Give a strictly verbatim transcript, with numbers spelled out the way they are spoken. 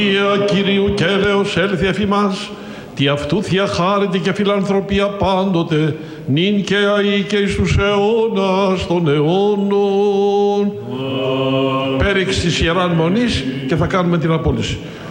Κυρίου και έλεος έλθει εφ' ημάς, τι αυτού θεία χάρητη και φιλανθρωπία πάντοτε, νυν και αεί και εις τους αιώνας των αιώνων. Πέριξ της Ιεράν Μονής και θα κάνουμε την απόλυση.